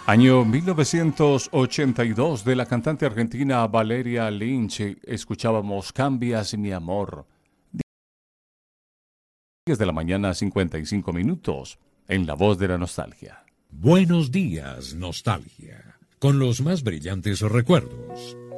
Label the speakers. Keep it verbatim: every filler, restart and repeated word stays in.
Speaker 1: Año mil novecientos ochenta y dos, de la cantante argentina Valeria Lynch, escuchábamos Cambias mi amor. diez de la mañana, cincuenta y cinco minutos, en La Voz de la Nostalgia.
Speaker 2: Buenos días, nostalgia, con los más brillantes recuerdos.